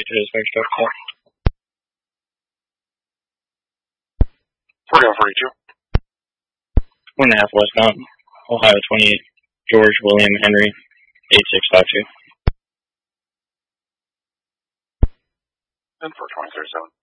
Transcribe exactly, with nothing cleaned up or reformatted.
to dispatch truck call. forty-one forty-two. One and a half westbound, Ohio twenty-eight, George William Henry, eight six five two. ten four twenty thirty-seven.